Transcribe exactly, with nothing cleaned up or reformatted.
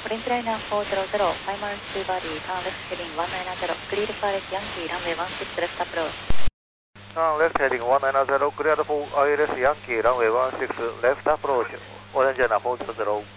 Orange Liner four zero zero, five miles to body, turn left heading one nine zero, cleared for Yankee, runway one six left approach. Turn left heading one nine zero, cleared for I L S Yankee, runway one six left approach, Orange Liner four zero zero.